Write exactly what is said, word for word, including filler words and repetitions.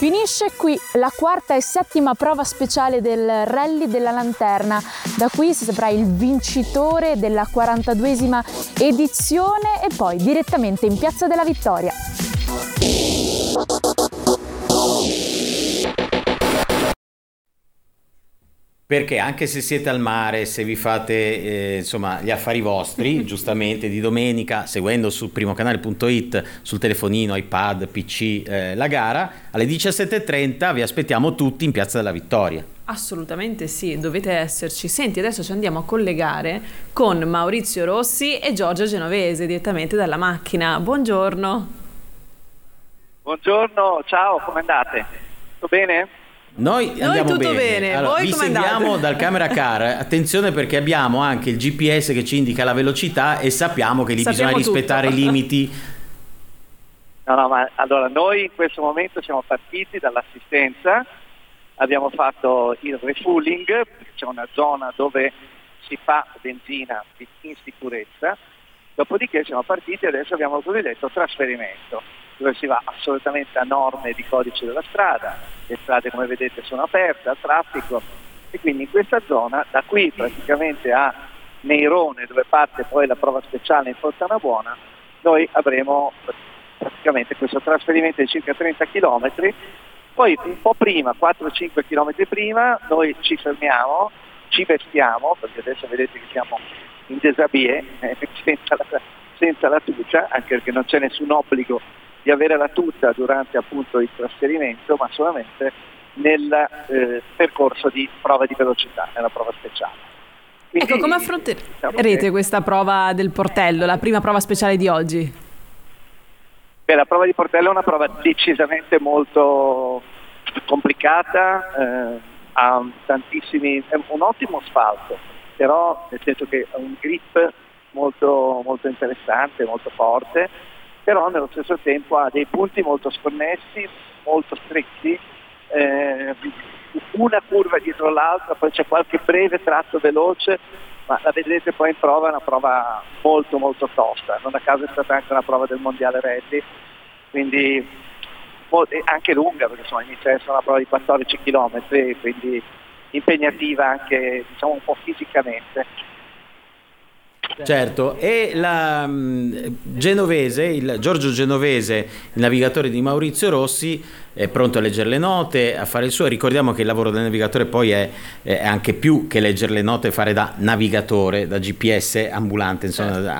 Finisce qui la quarta e settima prova speciale del Rally della Lanterna. Da qui si saprà il vincitore della quarantaduesima edizione e poi direttamente in Piazza della Vittoria. Perché anche se siete al mare, se vi fate eh, insomma gli affari vostri, giustamente di domenica, seguendo su primocanale punto it, sul telefonino, iPad, P C, eh, la gara, alle diciassette e trenta vi aspettiamo tutti in Piazza della Vittoria. Assolutamente sì, dovete esserci. Senti, adesso ci andiamo a collegare con Maurizio Rossi e Giorgio Genovese direttamente dalla macchina. Buongiorno. Buongiorno, ciao, come andate? Tutto bene? Noi andiamo Noi tutto bene, bene. allora, Voi vi come seguiamo andate? dal camera car, attenzione perché abbiamo anche il G P S che ci indica la velocità e sappiamo che lì Sappiamo bisogna rispettare tutto. i limiti. No, no, ma allora noi in questo momento siamo partiti dall'assistenza, abbiamo fatto il refueling, perché c'è una zona dove si fa benzina in sicurezza, dopodiché siamo partiti e adesso abbiamo il cosiddetto trasferimento, dove si va assolutamente a norme di codice della strada, le strade come vedete sono aperte al traffico e quindi in questa zona, da qui praticamente a Neirone, dove parte poi la prova speciale in Fontana Buona, noi avremo praticamente questo trasferimento di circa trenta chilometri, poi un po' prima, quattro cinque chilometri prima, noi ci fermiamo, ci vestiamo, perché adesso vedete che siamo in déshabillé, eh, senza, la, senza la tuta, anche perché non c'è nessun obbligo di avere la tuta durante appunto il trasferimento, ma solamente nel eh, percorso di prova di velocità, nella prova speciale. Quindi, Ecco, come affronterete diciamo che, questa prova del portello, la prima prova speciale di oggi? beh, la prova di portello è una prova decisamente molto complicata, eh, ha tantissimi, è un ottimo asfalto, però nel senso che ha un grip molto, molto interessante, molto forte, però nello stesso tempo ha dei punti molto sconnessi, molto stretti, eh, una curva dietro l'altra, poi c'è qualche breve tratto veloce, ma la vedrete poi in prova, è una prova molto molto tosta, non a caso è stata anche una prova del mondiale rally, quindi anche lunga, perché insomma inizia a essere una prova di quattordici chilometri, quindi impegnativa anche diciamo un po' fisicamente. Certo, e la mh, Genovese, il Giorgio Genovese, il navigatore di Maurizio Rossi, è pronto a leggere le note, a fare il suo. Ricordiamo che il lavoro del navigatore poi è, è anche più che leggere le note, fare da navigatore, da G P S ambulante, insomma,